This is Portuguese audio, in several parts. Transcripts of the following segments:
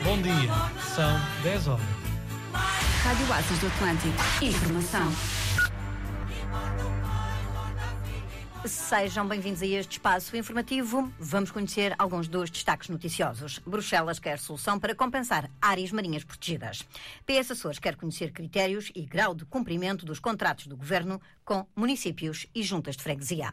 Bom dia, são 10 horas. Rádio Oásis do Atlântico. Informação. Sejam bem-vindos a este espaço informativo. Vamos conhecer alguns dos destaques noticiosos. Bruxelas quer solução para compensar áreas marinhas protegidas. PS Açores quer conhecer critérios e grau de cumprimento dos contratos do Governo com municípios e juntas de freguesia.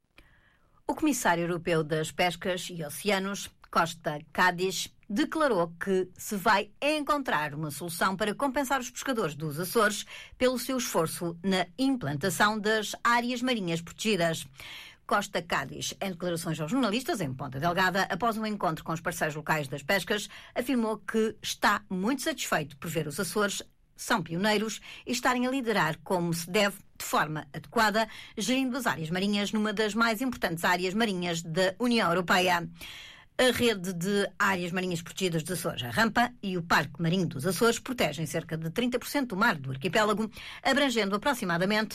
O Comissário Europeu das Pescas e Oceanos, Costa Cádiz, declarou que se vai encontrar uma solução para compensar os pescadores dos Açores pelo seu esforço na implantação das áreas marinhas protegidas. Costa Cádiz, em declarações aos jornalistas em Ponta Delgada, após um encontro com os parceiros locais das pescas, afirmou que está muito satisfeito por ver os Açores são pioneiros e estarem a liderar como se deve, de forma adequada, gerindo as áreas marinhas numa das mais importantes áreas marinhas da União Europeia. A rede de áreas marinhas protegidas dos Açores, a Rampa, e o Parque Marinho dos Açores protegem cerca de 30% do mar do arquipélago, abrangendo aproximadamente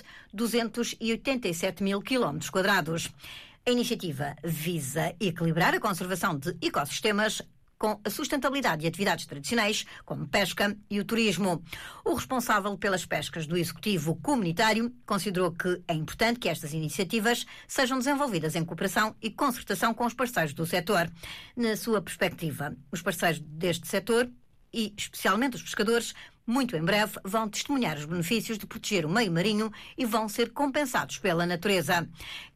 287 mil quilómetros quadrados. A iniciativa visa equilibrar a conservação de ecossistemas com a sustentabilidade de atividades tradicionais, como pesca e o turismo. O responsável pelas pescas do Executivo Comunitário considerou que é importante que estas iniciativas sejam desenvolvidas em cooperação e concertação com os parceiros do setor. Na sua perspectiva, os parceiros deste setor, e especialmente os pescadores, muito em breve vão testemunhar os benefícios de proteger o meio marinho e vão ser compensados pela natureza.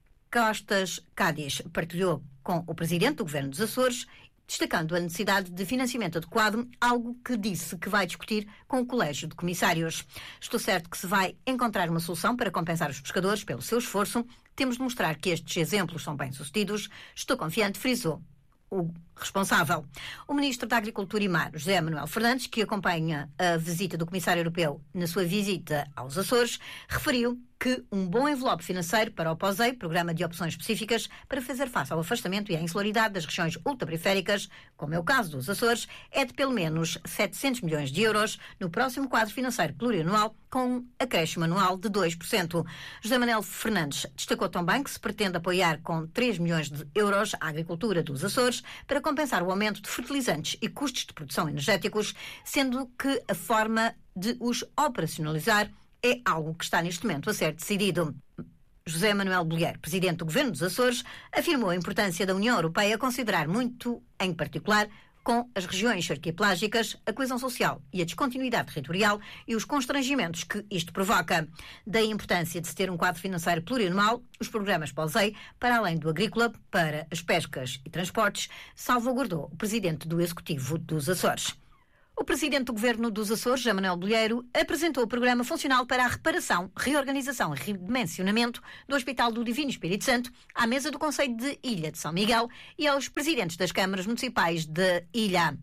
Costas Cádiz partilhou com o Presidente do Governo dos Açores, destacando a necessidade de financiamento adequado, algo que disse que vai discutir com o Colégio de Comissários. Estou certo que se vai encontrar uma solução para compensar os pescadores pelo seu esforço. Temos de mostrar que estes exemplos são bem-sucedidos. Estou confiante, frisou o responsável. O Ministro da Agricultura e Mar, José Manuel Fernandes, que acompanha a visita do Comissário Europeu na sua visita aos Açores, referiu que um bom envelope financeiro para o POSEI, Programa de Opções Específicas, para fazer face ao afastamento e à insularidade das regiões ultraperiféricas, como é o caso dos Açores, é de pelo menos 700 milhões de euros no próximo quadro financeiro plurianual, com um acréscimo anual de 2%. José Manuel Fernandes destacou também que se pretende apoiar com 3 milhões de euros a agricultura dos Açores para compensar o aumento de fertilizantes e custos de produção energéticos, sendo que a forma de os operacionalizar é algo que está neste momento a ser decidido. José Manuel Bolheiro, Presidente do Governo dos Açores, afirmou a importância da União Europeia considerar muito, em particular, com as regiões arquipelagicas, a coesão social e a descontinuidade territorial e os constrangimentos que isto provoca. Daí a importância de se ter um quadro financeiro plurianual, os programas POSEI, para além do agrícola, para as pescas e transportes, salvaguardou o Presidente do Executivo dos Açores. O Presidente do Governo dos Açores, José Manuel Bolheiro, apresentou o programa funcional para a reparação, reorganização e redimensionamento do Hospital do Divino Espírito Santo à mesa do Conselho de Ilha de São Miguel e aos presidentes das câmaras municipais de Ilha.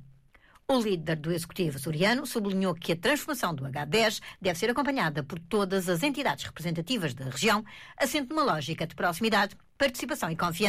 O líder do Executivo açoriano sublinhou que a transformação do H10 deve ser acompanhada por todas as entidades representativas da região, assente numa lógica de proximidade, participação e confiança.